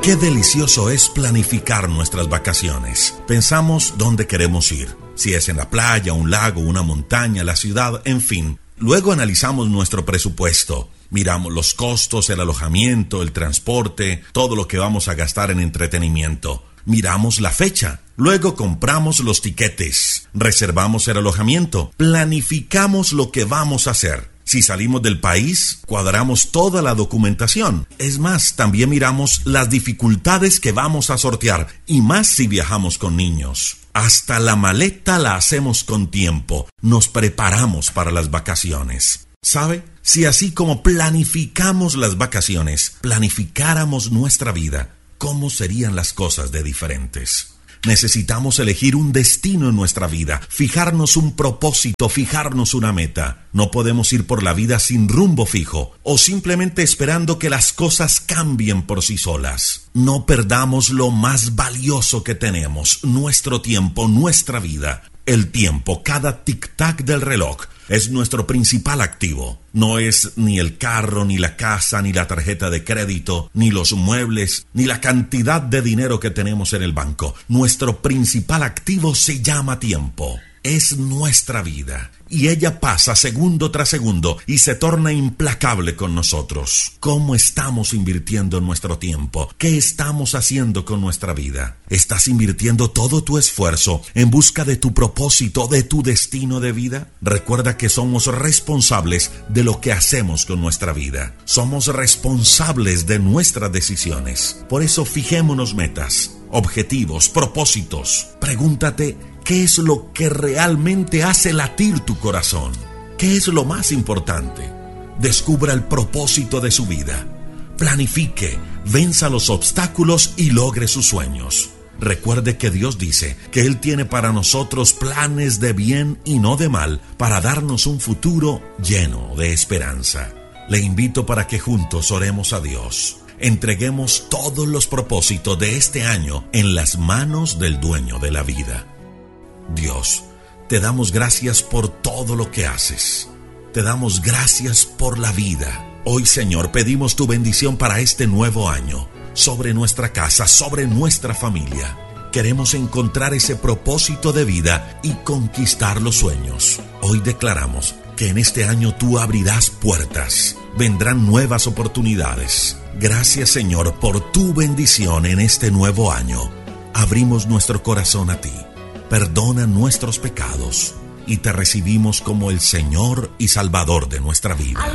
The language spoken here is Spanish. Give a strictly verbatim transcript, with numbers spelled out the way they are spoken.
Qué delicioso es planificar nuestras vacaciones. Pensamos dónde queremos ir, si es en la playa, un lago, una montaña, la ciudad, en fin. Luego analizamos nuestro presupuesto. Miramos los costos, el alojamiento, el transporte, todo lo que vamos a gastar en entretenimiento. Miramos la fecha. Luego compramos los tiquetes. Reservamos el alojamiento. Planificamos lo que vamos a hacer. Si salimos del país, cuadramos toda la documentación. Es más, también miramos las dificultades que vamos a sortear, y más si viajamos con niños. Hasta la maleta la hacemos con tiempo. Nos preparamos para las vacaciones. ¿Sabe? Si así como planificamos las vacaciones, planificáramos nuestra vida, ¿cómo serían las cosas de diferentes? Necesitamos elegir un destino en nuestra vida, fijarnos un propósito, fijarnos una meta. No podemos ir por la vida sin rumbo fijo o simplemente esperando que las cosas cambien por sí solas. No perdamos lo más valioso que tenemos, nuestro tiempo, nuestra vida. El tiempo, cada tic-tac del reloj, es nuestro principal activo. No es ni el carro, ni la casa, ni la tarjeta de crédito, ni los muebles, ni la cantidad de dinero que tenemos en el banco. Nuestro principal activo se llama tiempo. Es nuestra vida, y ella pasa segundo tras segundo y se torna implacable con nosotros. ¿Cómo estamos invirtiendo nuestro tiempo? ¿Qué estamos haciendo con nuestra vida? ¿Estás invirtiendo todo tu esfuerzo en busca de tu propósito, de tu destino de vida? Recuerda que somos responsables de lo que hacemos con nuestra vida. Somos responsables de nuestras decisiones. Por eso fijémonos metas, objetivos, propósitos. Pregúntate, ¿qué es lo que realmente hace latir tu corazón? ¿Qué es lo más importante? Descubra el propósito de su vida. Planifique, venza los obstáculos y logre sus sueños. Recuerde que Dios dice que Él tiene para nosotros planes de bien y no de mal, para darnos un futuro lleno de esperanza. Le invito para que juntos oremos a Dios. Entreguemos todos los propósitos de este año en las manos del dueño de la vida. Dios, te damos gracias por todo lo que haces. Te damos gracias por la vida. Hoy, Señor, pedimos tu bendición para este nuevo año, sobre nuestra casa, sobre nuestra familia. Queremos encontrar ese propósito de vida y conquistar los sueños. Hoy declaramos que en este año tú abrirás puertas. Vendrán nuevas oportunidades. Gracias, Señor, por tu bendición en este nuevo año. Abrimos nuestro corazón a ti. Perdona nuestros pecados y te recibimos como el Señor y Salvador de nuestra vida.